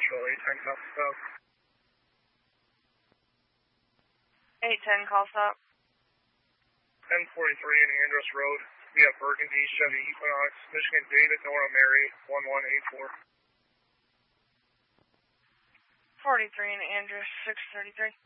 Nashville, 810 call stop. 810 call stop. 1043 in Andros Road. We have Burgundy, Chevy Equinox, Michigan David, Nora Mary, 1184. 43 in Andros, 633.